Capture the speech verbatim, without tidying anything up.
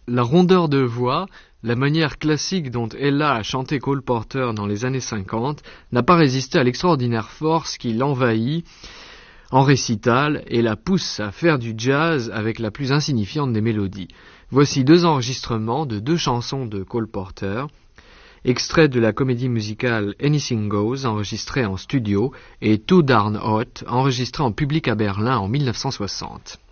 La rondeur de voix, la manière classique dont Ella a chanté Cole Porter dans les années cinquante, n'a pas résisté à l'extraordinaire force qui l'envahit en récital et la pousse à faire du jazz avec la plus insignifiante des mélodies. Voici deux enregistrements de deux chansons de Cole Porter, extraits de la comédie musicale Anything Goes, enregistrée en studio, et Too Darn Hot, enregistré en public à Berlin en mille neuf cent soixante.